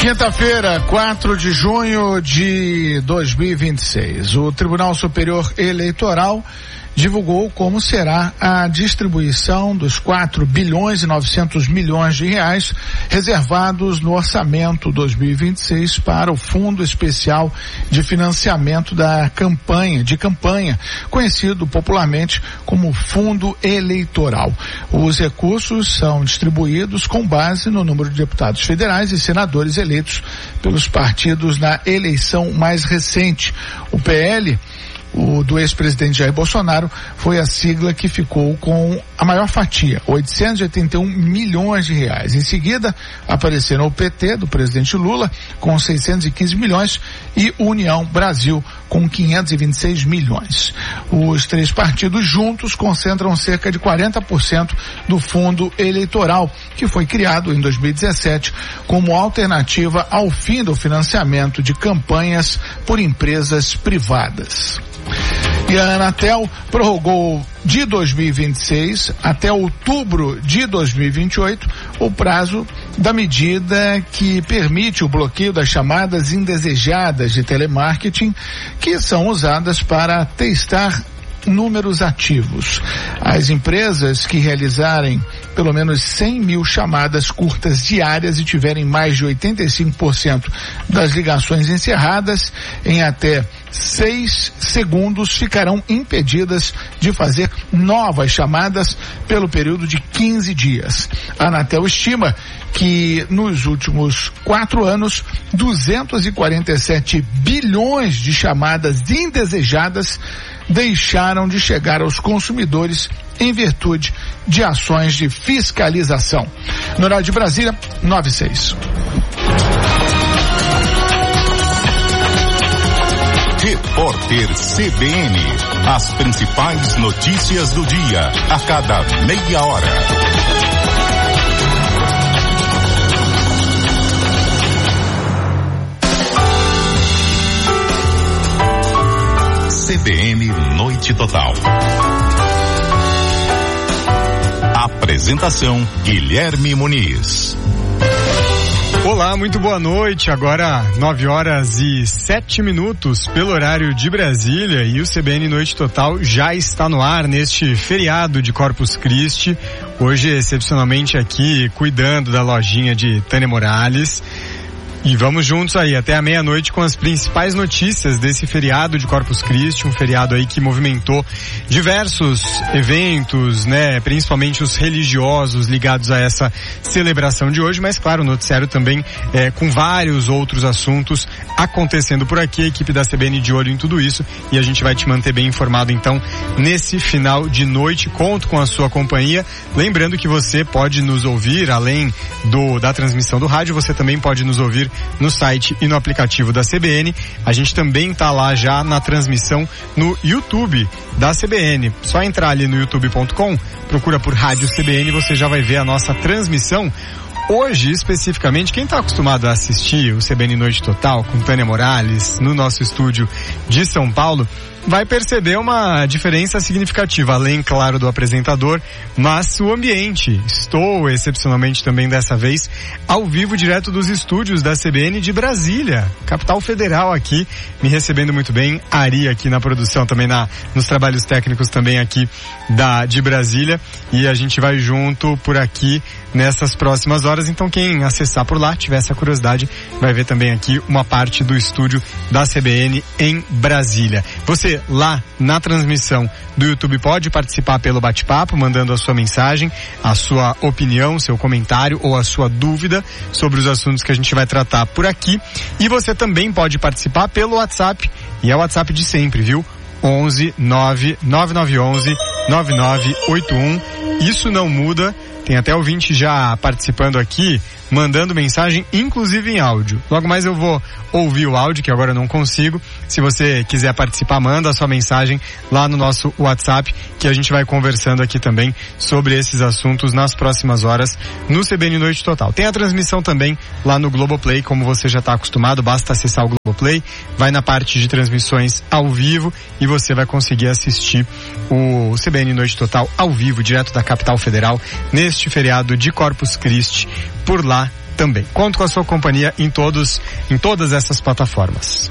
Quinta-feira, 4 de junho de 2026. O Tribunal Superior Eleitoral divulgou como será a distribuição dos 4 bilhões e 900 milhões de reais reservados no orçamento 2026 para o Fundo Especial de Financiamento da Campanha, conhecido popularmente como Fundo Eleitoral. Os recursos são distribuídos com base no número de deputados federais e senadores eleitos pelos partidos na eleição mais recente. O PL, do ex-presidente Jair Bolsonaro, foi a sigla que ficou com a maior fatia, 881 milhões de reais. Em seguida, apareceram o PT, do presidente Lula, com 615 milhões, e União Brasil, com 526 milhões. Os três partidos juntos concentram cerca de 40% do fundo eleitoral, que foi criado em 2017 como alternativa ao fim do financiamento de campanhas por empresas privadas. E a Anatel prorrogou de 2026 até outubro de 2028 o prazo da medida que permite o bloqueio das chamadas indesejadas de telemarketing, que são usadas para testar números ativos. As empresas que realizarem pelo menos 100 mil chamadas curtas diárias e tiverem mais de 85% das ligações encerradas em até 6 segundos ficarão impedidas de fazer novas chamadas pelo período de 15 dias. A Anatel estima que nos últimos 4 anos, 247 bilhões de chamadas indesejadas deixaram de chegar aos consumidores em virtude de ações de fiscalização. No horário de Brasília, 9:06. Repórter CBN. As principais notícias do dia, a cada meia hora. CBN Noite Total. Apresentação: Guilherme Muniz. Olá, muito boa noite. Agora 9h07 pelo horário de Brasília, e o CBN Noite Total já está no ar neste feriado de Corpus Christi. Hoje, excepcionalmente aqui, cuidando da lojinha de Tânia Morales. E vamos juntos aí até a meia-noite com as principais notícias desse feriado de Corpus Christi, um feriado aí que movimentou diversos eventos, né, principalmente os religiosos ligados a essa celebração de hoje, mas claro, o noticiário também com vários outros assuntos acontecendo por aqui, a equipe da CBN de olho em tudo isso, e a gente vai te manter bem informado então nesse final de noite. Conto com a sua companhia, lembrando que você pode nos ouvir além da transmissão do rádio, você também pode nos ouvir no site e no aplicativo da CBN. A gente também está lá já na transmissão no YouTube da CBN. Só entrar ali no youtube.com, procura por Rádio CBN, você já vai ver a nossa transmissão. Hoje, especificamente, quem está acostumado a assistir o CBN Noite Total com Tânia Morales no nosso estúdio de São Paulo, vai perceber uma diferença significativa, além, claro, do apresentador, mas o ambiente. Estou, excepcionalmente também dessa vez, ao vivo, direto dos estúdios da CBN de Brasília, capital federal aqui, me recebendo muito bem. Ari aqui na produção, também nos trabalhos técnicos também aqui de Brasília, e a gente vai junto por aqui nessas próximas horas. Então quem acessar por lá, tiver essa curiosidade, vai ver também aqui uma parte do estúdio da CBN em Brasília. Você lá na transmissão do YouTube pode participar pelo bate-papo, mandando a sua mensagem, a sua opinião, seu comentário ou a sua dúvida sobre os assuntos que a gente vai tratar por aqui. E você também pode participar pelo WhatsApp, e é o WhatsApp de sempre, viu? 11-99981. Isso não muda. Tem até ouvinte já participando aqui, mandando mensagem, inclusive em áudio. Logo mais eu vou ouvir o áudio, que agora eu não consigo. Se você quiser participar, manda a sua mensagem lá no nosso WhatsApp, que a gente vai conversando aqui também sobre esses assuntos nas próximas horas no CBN Noite Total. Tem a transmissão também lá no Globoplay, como você já está acostumado, basta acessar o Globoplay, vai na parte de transmissões ao vivo e você vai conseguir assistir o CBN Noite Total ao vivo, direto da capital federal, neste feriado de Corpus Christi, por lá também. Conto com a sua companhia em todas essas plataformas.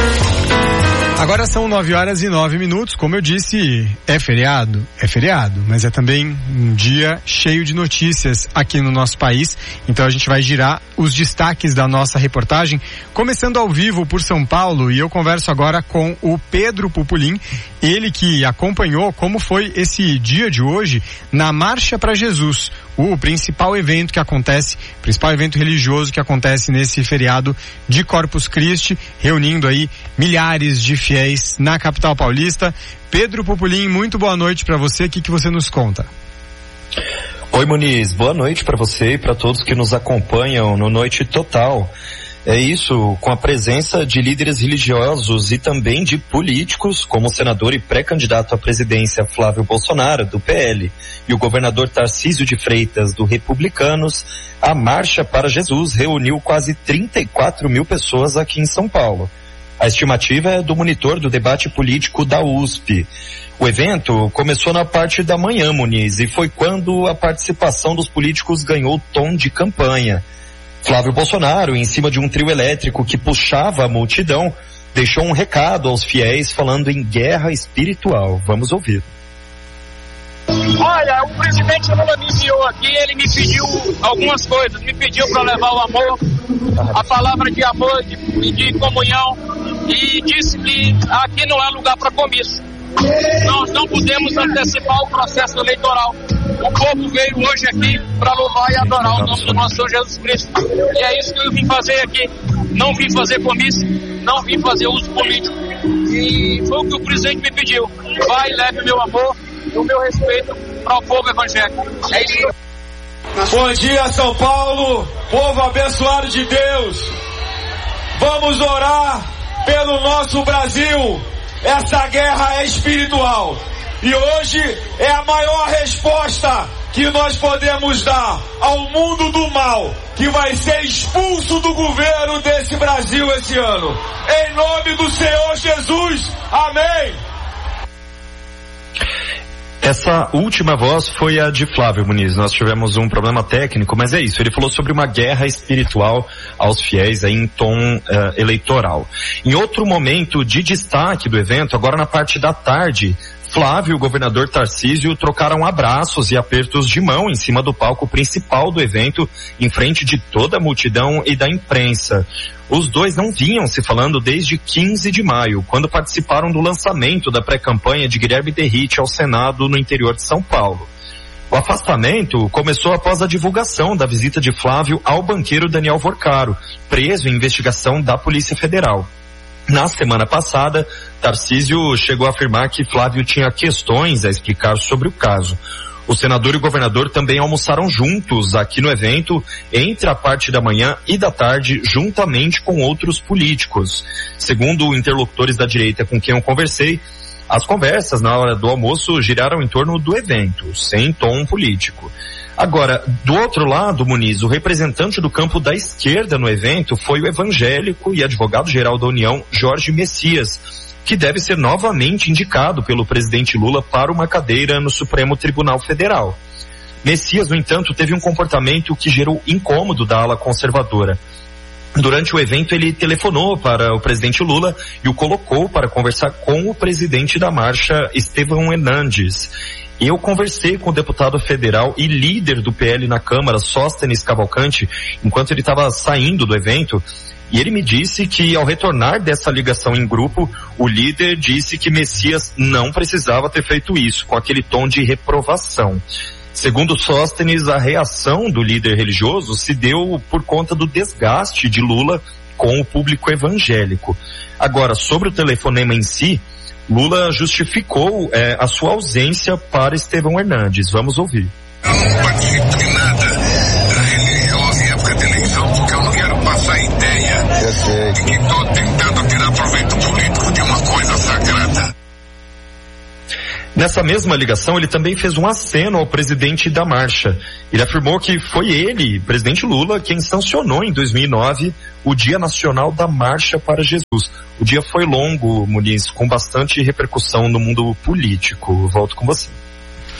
Agora são 9h09, como eu disse, é feriado, mas é também um dia cheio de notícias aqui no nosso país, então a gente vai girar os destaques da nossa reportagem, começando ao vivo por São Paulo, e eu converso agora com o Pedro Pupulim, ele que acompanhou como foi esse dia de hoje na Marcha para Jesus, o principal evento religioso que acontece nesse feriado de Corpus Christi, reunindo aí milhares de fiéis na capital paulista. Pedro Pupulim, muito boa noite para você, o que você nos conta? Oi Muniz, boa noite para você e para todos que nos acompanham no Noite Total. É isso, com a presença de líderes religiosos e também de políticos, como o senador e pré-candidato à presidência Flávio Bolsonaro, do PL, e o governador Tarcísio de Freitas, do Republicanos, a Marcha para Jesus reuniu quase 34 mil pessoas aqui em São Paulo. A estimativa é do monitor do debate político da USP. O evento começou na parte da manhã, Muniz, e foi quando a participação dos políticos ganhou tom de campanha. Flávio Bolsonaro, em cima de um trio elétrico que puxava a multidão, deixou um recado aos fiéis falando em guerra espiritual. Vamos ouvir. Olha, o presidente Lula me enviou aqui, ele me pediu algumas coisas, me pediu para levar o amor, a palavra de amor, de comunhão, e disse que aqui não é lugar para comício. Nós não podemos antecipar o processo eleitoral. O povo veio hoje aqui para louvar e adorar o nome do nosso Senhor Jesus Cristo. E é isso que eu vim fazer aqui. Não vim fazer comício, não vim fazer uso político. E foi o que o presidente me pediu. Vai e leve o meu amor e o meu respeito para o povo evangélico. É isso. Bom dia, São Paulo, povo abençoado de Deus. Vamos orar pelo nosso Brasil. Essa guerra é espiritual. E hoje é a maior resposta que nós podemos dar ao mundo do mal, que vai ser expulso do governo desse Brasil esse ano. Em nome do Senhor Jesus. Amém. Essa última voz foi a de Flávio Muniz. Nós tivemos um problema técnico, mas é isso. Ele falou sobre uma guerra espiritual aos fiéis aí em tom eleitoral. Em outro momento de destaque do evento, agora na parte da tarde, Flávio e o governador Tarcísio trocaram abraços e apertos de mão em cima do palco principal do evento, em frente de toda a multidão e da imprensa. Os dois não vinham se falando desde 15 de maio, quando participaram do lançamento da pré-campanha de Guilherme Derrite ao Senado no interior de São Paulo. O afastamento começou após a divulgação da visita de Flávio ao banqueiro Daniel Vorcaro, preso em investigação da Polícia Federal. Na semana passada, Tarcísio chegou a afirmar que Flávio tinha questões a explicar sobre o caso. O senador e o governador também almoçaram juntos aqui no evento, entre a parte da manhã e da tarde, juntamente com outros políticos. Segundo interlocutores da direita com quem eu conversei, as conversas na hora do almoço giraram em torno do evento, sem tom político. Agora, do outro lado, Muniz, o representante do campo da esquerda no evento foi o evangélico e advogado-geral da União, Jorge Messias, que deve ser novamente indicado pelo presidente Lula para uma cadeira no Supremo Tribunal Federal. Messias, no entanto, teve um comportamento que gerou incômodo da ala conservadora. Durante o evento, ele telefonou para o presidente Lula e o colocou para conversar com o presidente da marcha, Estevão Hernandes. Eu conversei com o deputado federal e líder do PL na Câmara, Sóstenes Cavalcante, enquanto ele estava saindo do evento, e ele me disse que ao retornar dessa ligação em grupo, o líder disse que Messias não precisava ter feito isso, com aquele tom de reprovação. Segundo Sóstenes, a reação do líder religioso se deu por conta do desgaste de Lula com o público evangélico. Agora, sobre o telefonema em si, Lula justificou a sua ausência para Estevão Hernandes. Vamos ouvir. Eu não participo de nada religioso em época de eleição, porque eu não quero passar a ideia de que estou tentando tirar proveito político de uma coisa sagrada. Nessa mesma ligação, ele também fez um aceno ao presidente da marcha. Ele afirmou que foi ele, presidente Lula, quem sancionou em 2009 o Dia Nacional da Marcha para Jesus. O dia foi longo, Muniz, com bastante repercussão no mundo político. Volto com você.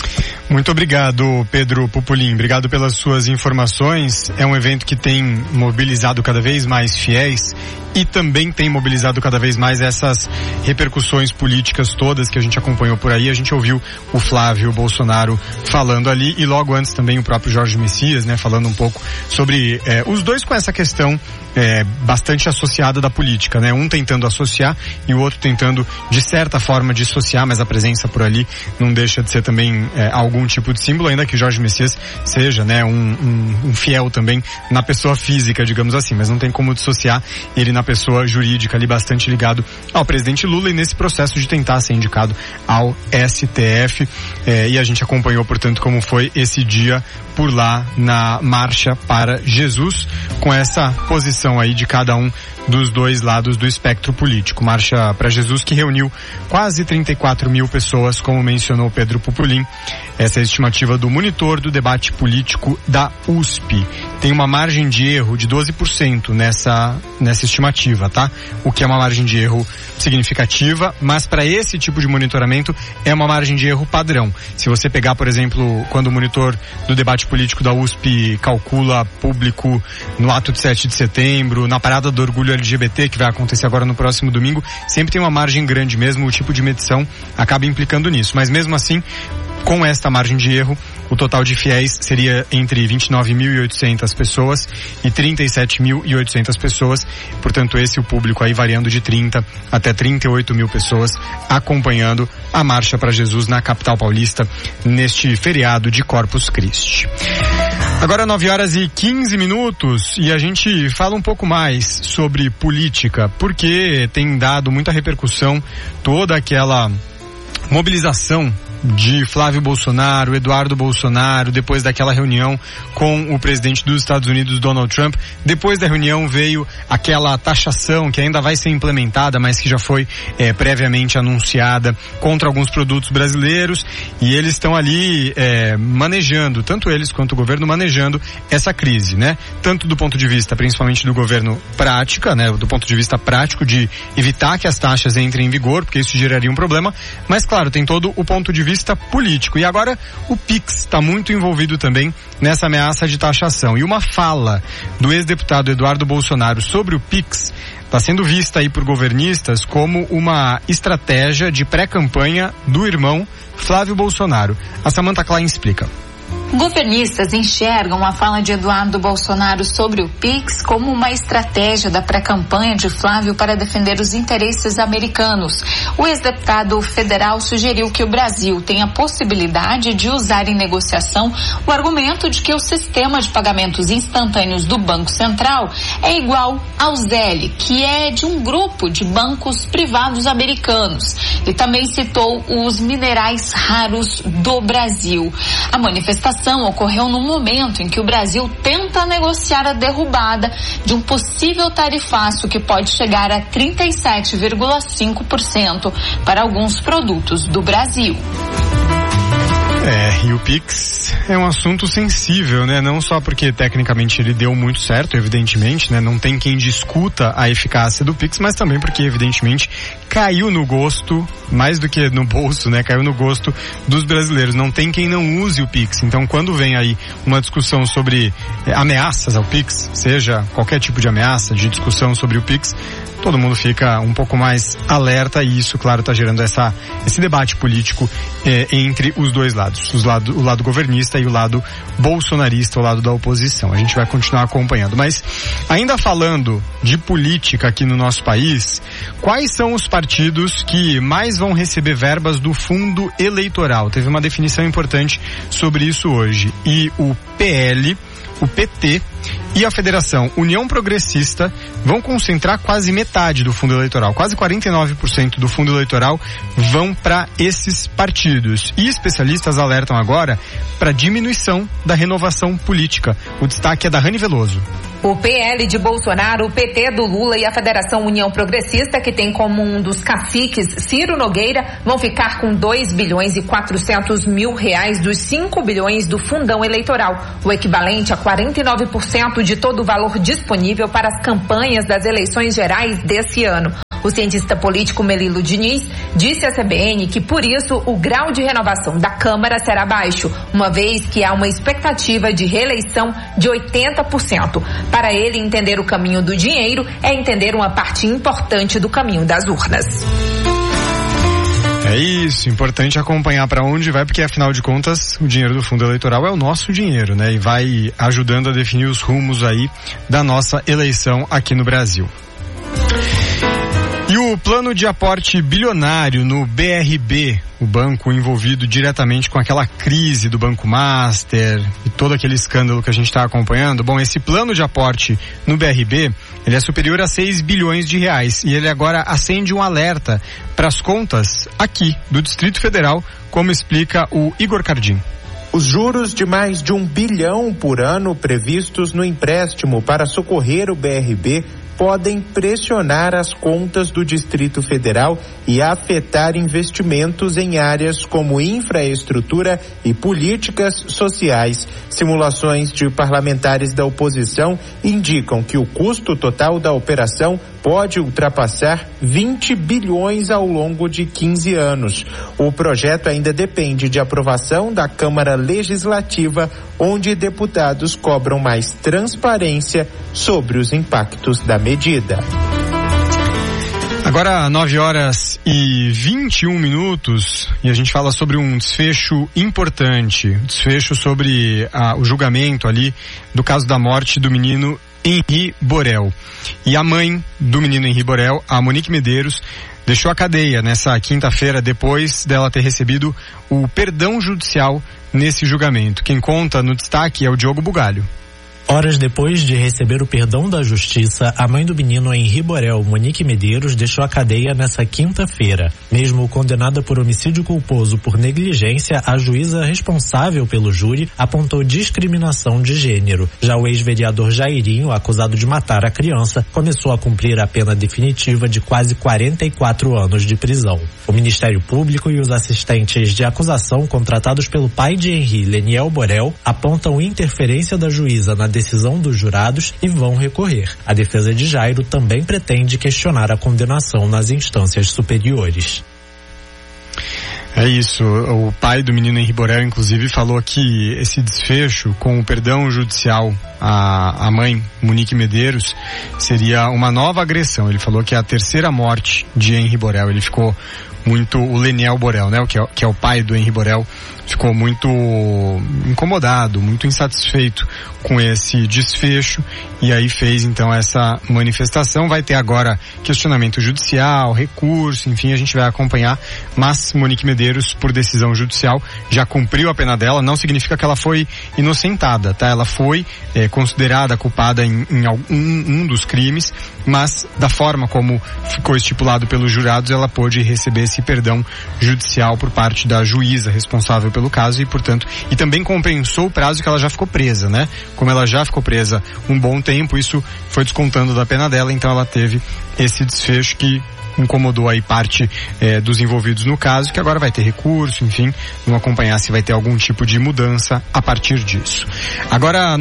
Muito obrigado, Pedro Pupolin. Obrigado pelas suas informações. É um evento que tem mobilizado cada vez mais fiéis e também tem mobilizado cada vez mais essas repercussões políticas todas que a gente acompanhou por aí. A gente ouviu o Flávio Bolsonaro falando ali e logo antes também o próprio Jorge Messias, né, falando um pouco sobre os dois com essa questão bastante associada da política, né? Um tentando associar e o outro tentando de certa forma dissociar, mas a presença por ali não deixa de ser também algum tipo de símbolo, ainda que Jorge Messias seja, né, um fiel também na pessoa física, digamos assim, mas não tem como dissociar ele na pessoa jurídica ali bastante ligado ao presidente Lula e nesse processo de tentar ser indicado ao STF, e a gente acompanhou, portanto, como foi esse dia por lá na Marcha para Jesus, com essa posição aí de cada um dos dois lados do espectro político. Marcha para Jesus que reuniu quase 34 mil pessoas, como mencionou Pedro Pupolin. Essa é a estimativa do monitor do debate político da USP. Tem uma margem de erro de 12% nessa estimativa, tá? O que é uma margem de erro significativa, mas para esse tipo de monitoramento é uma margem de erro padrão. Se você pegar, por exemplo, quando o monitor do debate político da USP calcula público no ato de 7 de setembro, na parada do orgulho LGBT, que vai acontecer agora no próximo domingo, sempre tem uma margem grande mesmo, o tipo de medição acaba implicando nisso. Mas mesmo assim, com esta margem de erro, o total de fiéis seria entre 29.800 pessoas e 37.800 pessoas. Portanto, esse é o público aí variando de 30 até 38 mil pessoas acompanhando a Marcha para Jesus na capital paulista neste feriado de Corpus Christi. Agora 9h15 e a gente fala um pouco mais sobre política, porque tem dado muita repercussão toda aquela mobilização de Flávio Bolsonaro, Eduardo Bolsonaro, depois daquela reunião com o presidente dos Estados Unidos, Donald Trump. Depois da reunião veio aquela taxação que ainda vai ser implementada, mas que já foi previamente anunciada contra alguns produtos brasileiros, e eles estão ali manejando, tanto eles quanto o governo manejando essa crise, né? Tanto do ponto de vista, principalmente do governo prática, né? Do ponto de vista prático de evitar que as taxas entrem em vigor, porque isso geraria um problema, mas claro, tem todo o ponto de vista político. E agora o Pix está muito envolvido também nessa ameaça de taxação. E uma fala do ex-deputado Eduardo Bolsonaro sobre o Pix está sendo vista aí por governistas como uma estratégia de pré-campanha do irmão Flávio Bolsonaro. A Samantha Klein explica. Governistas enxergam a fala de Eduardo Bolsonaro sobre o Pix como uma estratégia da pré-campanha de Flávio para defender os interesses americanos. O ex-deputado federal sugeriu que o Brasil tem a possibilidade de usar em negociação o argumento de que o sistema de pagamentos instantâneos do Banco Central é igual ao Zelle, que é de um grupo de bancos privados americanos. E também citou os minerais raros do Brasil. A manifestação ocorreu no momento em que o Brasil tenta negociar a derrubada de um possível tarifaço que pode chegar a 37,5% para alguns produtos do Brasil. E o Pix é um assunto sensível, né? Não só porque tecnicamente ele deu muito certo, evidentemente, né? Não tem quem discuta a eficácia do Pix, mas também porque evidentemente caiu no gosto, mais do que no bolso, né? Caiu no gosto dos brasileiros. Não tem quem não use o Pix. Então quando vem aí uma discussão sobre ameaças ao Pix, seja qualquer tipo de ameaça, de discussão sobre o Pix, todo mundo fica um pouco mais alerta e isso, claro, está gerando esse debate político entre os dois lados. O lado governista e o lado bolsonarista, o lado da oposição. A gente vai continuar acompanhando. Mas, ainda falando de política aqui no nosso país, quais são os partidos que mais vão receber verbas do fundo eleitoral? Teve uma definição importante sobre isso hoje. E o PL, o PT e a Federação União Progressista vão concentrar quase metade do fundo eleitoral. Quase 49% do fundo eleitoral vão para esses partidos. E especialistas alertam agora para diminuição da renovação política. O destaque é da Rani Veloso. O PL de Bolsonaro, o PT do Lula e a Federação União Progressista, que tem como um dos caciques Ciro Nogueira, vão ficar com 2.400.000 dos 5 bilhões do fundão eleitoral, o equivalente a 49% de todo o valor disponível para as campanhas das eleições gerais desse ano. O cientista político Melilo Diniz disse à CBN que, por isso, o grau de renovação da Câmara será baixo, uma vez que há uma expectativa de reeleição de 80%. Para ele, entender o caminho do dinheiro é entender uma parte importante do caminho das urnas. É isso, importante acompanhar para onde vai, porque afinal de contas o dinheiro do fundo eleitoral é o nosso dinheiro, né? E vai ajudando a definir os rumos aí da nossa eleição aqui no Brasil. E o plano de aporte bilionário no BRB, o banco envolvido diretamente com aquela crise do Banco Master e todo aquele escândalo que a gente está acompanhando, bom, esse plano de aporte no BRB, ele é superior a 6 bilhões de reais e ele agora acende um alerta para as contas aqui do Distrito Federal, como explica o Igor Cardim. Os juros de mais de 1 bilhão por ano previstos no empréstimo para socorrer o BRB podem pressionar as contas do Distrito Federal e afetar investimentos em áreas como infraestrutura e políticas sociais. Simulações de parlamentares da oposição indicam que o custo total da operação pode ultrapassar 20 bilhões ao longo de 15 anos. O projeto ainda depende de aprovação da Câmara Legislativa, onde deputados cobram mais transparência sobre os impactos da medida. Agora 9h21 e a gente fala sobre um desfecho importante, desfecho sobre o julgamento ali do caso da morte do menino Henri Borel. E a mãe do menino Henri Borel, a Monique Medeiros, deixou a cadeia nessa quinta-feira depois dela ter recebido o perdão judicial nesse julgamento. Quem conta no destaque é o Diogo Bugalho. Horas depois de receber o perdão da justiça, a mãe do menino Henri Borel, Monique Medeiros, deixou a cadeia nessa quinta-feira. Mesmo condenada por homicídio culposo por negligência, a juíza responsável pelo júri apontou discriminação de gênero. Já o ex-vereador Jairinho, acusado de matar a criança, começou a cumprir a pena definitiva de quase 44 anos de prisão. O Ministério Público e os assistentes de acusação contratados pelo pai de Henri, Leniel Borel, apontam interferência da juíza na decisão dos jurados e vão recorrer. A defesa de Jairo também pretende questionar a condenação nas instâncias superiores. É isso, o pai do menino Henri Borel, inclusive, falou que esse desfecho com o perdão judicial à mãe, Monique Medeiros, seria uma nova agressão. Ele falou que é a terceira morte de Henri Borel. Ele ficou muito, o Leniel Borel, né, que é o pai do Henri Borel, ficou muito incomodado, muito insatisfeito com esse desfecho e aí fez então essa manifestação. Vai ter agora questionamento judicial, recurso, enfim, a gente vai acompanhar, mas Monique Medeiros, por decisão judicial, já cumpriu a pena dela. Não significa que ela foi inocentada, tá? Ela foi considerada culpada em um dos crimes, mas da forma como ficou estipulado pelos jurados, ela pôde receber esse perdão judicial por parte da juíza responsável pelo caso e, portanto, e também compensou o prazo que ela já ficou presa, né? Como ela já ficou presa um bom tempo, isso foi descontando da pena dela, então ela teve esse desfecho que incomodou aí parte dos envolvidos no caso, que agora vai ter recurso, enfim, vamos acompanhar se vai ter algum tipo de mudança a partir disso. Agora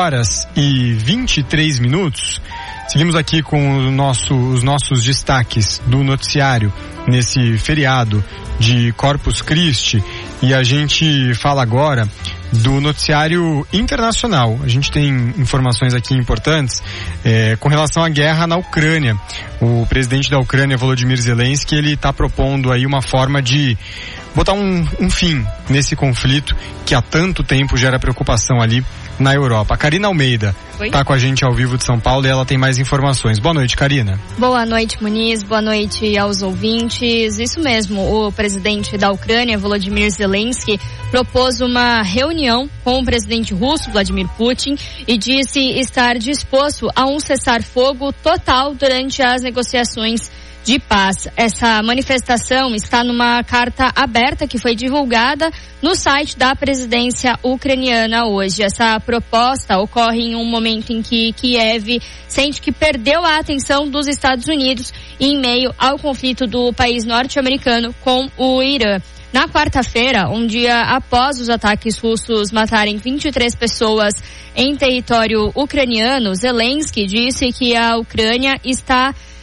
9h23, seguimos aqui com os nossos destaques do noticiário nesse feriado de Corpus Christi e a gente fala agora do noticiário internacional. A gente tem informações aqui importantes com relação à guerra na Ucrânia. O presidente da Ucrânia, Volodymyr Zelensky, ele está propondo aí uma forma de botar um fim nesse conflito que há tanto tempo gera preocupação ali na Europa. A Karina Almeida está com a gente ao vivo de São Paulo e ela tem mais informações. Boa noite, Karina. Boa noite, Muniz. Boa noite aos ouvintes. Isso mesmo, o presidente da Ucrânia, Volodymyr Zelensky, propôs uma reunião com o presidente russo, Vladimir Putin, e disse estar disposto a um cessar-fogo total durante as negociações de paz. Essa manifestação está numa carta aberta que foi divulgada no site da presidência ucraniana hoje. Essa proposta ocorre em um momento em que Kiev sente que perdeu a atenção dos Estados Unidos em meio ao conflito do país norte-americano com o Irã. Na quarta-feira, um dia após os ataques russos matarem 23 pessoas em território ucraniano, Zelensky disse que a Ucrânia está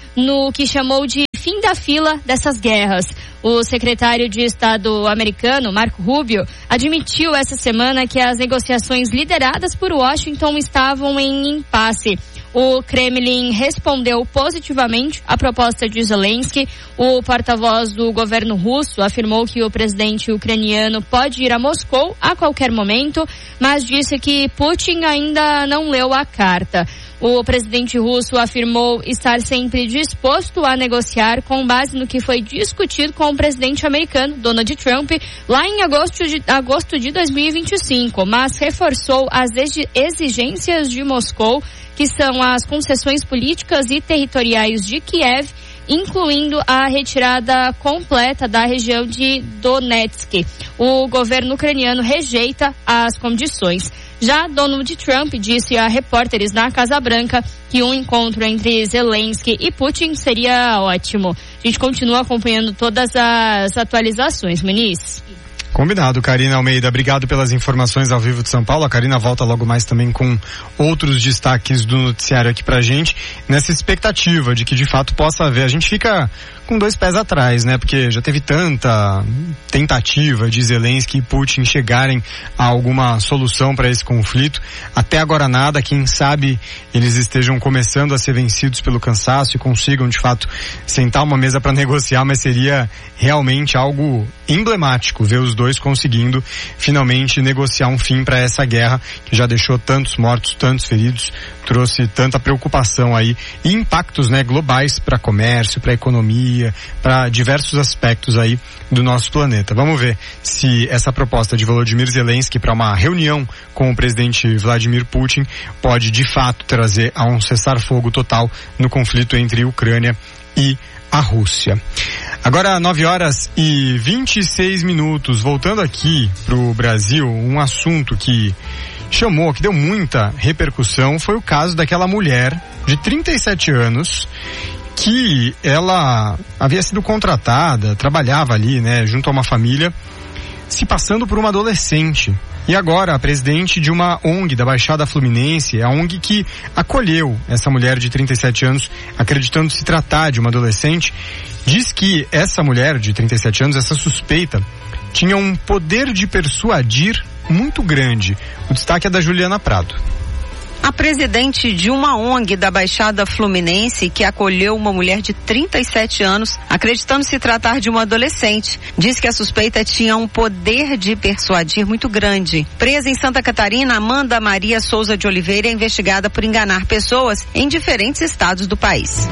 no que chamou de fim da fila dessas guerras. O secretário de Estado americano, Marco Rubio, admitiu essa semana que as negociações lideradas por Washington estavam em impasse. O Kremlin respondeu positivamente à proposta de Zelensky. O porta-voz do governo russo afirmou que o presidente ucraniano pode ir a Moscou a qualquer momento, mas disse que Putin ainda não leu a carta. O presidente russo afirmou estar sempre disposto a negociar com base no que foi discutido com o presidente americano, Donald Trump, lá em agosto de 2025, mas reforçou as exigências de Moscou, que são as concessões políticas e territoriais de Kiev, incluindo a retirada completa da região de Donetsk. O governo ucraniano rejeita as condições. Já Donald Trump disse a repórteres na Casa Branca que um encontro entre Zelensky e Putin seria ótimo. A gente continua acompanhando todas as atualizações, Muniz. Combinado, Karina Almeida. Obrigado pelas informações ao vivo de São Paulo. A Karina volta logo mais também com outros destaques do noticiário aqui pra gente, nessa expectativa de que de fato possa haver. A gente fica com dois pés atrás, né? Porque já teve tanta tentativa de Zelensky e Putin chegarem a alguma solução para esse conflito. Até agora nada. Quem sabe eles estejam começando a ser vencidos pelo cansaço e consigam de fato sentar uma mesa para negociar, mas seria realmente algo emblemático ver os dois conseguindo finalmente negociar um fim para essa guerra que já deixou tantos mortos, tantos feridos, trouxe tanta preocupação aí e impactos, né, globais para comércio, para economia, para diversos aspectos aí do nosso planeta. Vamos ver se essa proposta de Volodymyr Zelensky para uma reunião com o presidente Vladimir Putin pode de fato trazer a um cessar-fogo total no conflito entre Ucrânia e a Rússia. Agora 9h26. Voltando aqui pro Brasil, um assunto que deu muita repercussão foi o caso daquela mulher de 37 anos que ela havia sido contratada, trabalhava ali, né, junto a uma família, se passando por uma adolescente. E agora a presidente de uma ONG da Baixada Fluminense, a ONG que acolheu essa mulher de 37 anos, acreditando se tratar de uma adolescente, diz que essa mulher de 37 anos, essa suspeita, tinha um poder de persuadir muito grande. O destaque é da Juliana Prado. A presidente de uma ONG da Baixada Fluminense que acolheu uma mulher de 37 anos, acreditando se tratar de uma adolescente, diz que a suspeita tinha um poder de persuadir muito grande. Presa em Santa Catarina, Amanda Maria Souza de Oliveira é investigada por enganar pessoas em diferentes estados do país.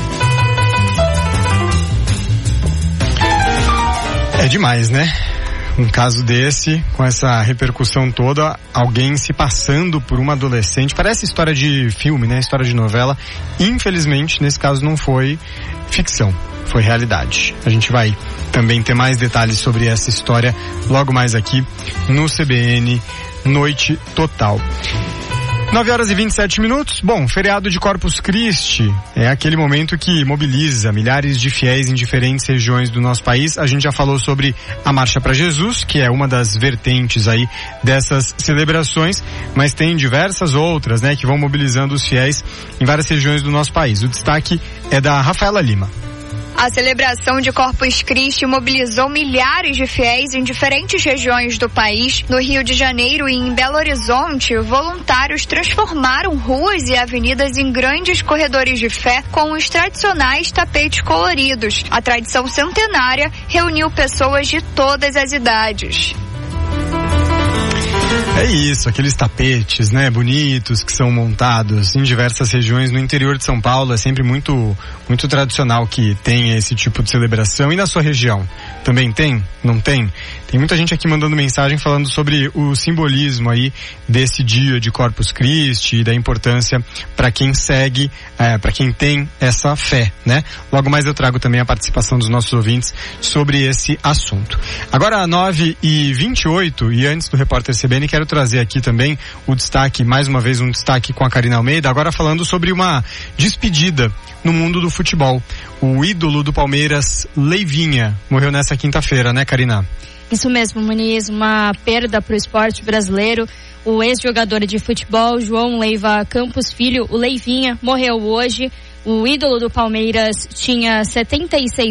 É demais, né? Um caso desse, com essa repercussão toda, alguém se passando por uma adolescente, parece história de filme, né? História de novela. Infelizmente, nesse caso não foi ficção, foi realidade. A gente vai também ter mais detalhes sobre essa história logo mais aqui no CBN Noite Total. 9h27. Bom, feriado de Corpus Christi é aquele momento que mobiliza milhares de fiéis em diferentes regiões do nosso país. A gente já falou sobre a Marcha para Jesus, que é uma das vertentes aí dessas celebrações, mas tem diversas outras, né, que vão mobilizando os fiéis em várias regiões do nosso país. O destaque é da Rafaela Lima. A celebração de Corpus Christi mobilizou milhares de fiéis em diferentes regiões do país. No Rio de Janeiro e em Belo Horizonte, voluntários transformaram ruas e avenidas em grandes corredores de fé com os tradicionais tapetes coloridos. A tradição centenária reuniu pessoas de todas as idades. É isso, aqueles tapetes, né, bonitos que são montados em diversas regiões no interior de São Paulo. É sempre muito tradicional que tenha esse tipo de celebração. E na sua região? Também tem? Não tem? Tem muita gente aqui mandando mensagem falando sobre o simbolismo aí desse dia de Corpus Christi e da importância para quem segue, para quem tem essa fé, né? Logo mais eu trago também a participação dos nossos ouvintes sobre esse assunto. Agora 9h28 e antes do Repórter CBN quero trazer aqui também o destaque, mais uma vez um destaque com a Karina Almeida, agora falando sobre uma despedida no mundo do futebol. O ídolo do Palmeiras, Leivinha, morreu nessa quinta-feira, né, Karina? Isso mesmo, Muniz, uma perda para o esporte brasileiro. O ex-jogador de futebol, João Leiva Campos Filho, o Leivinha, morreu hoje O ídolo do Palmeiras tinha 76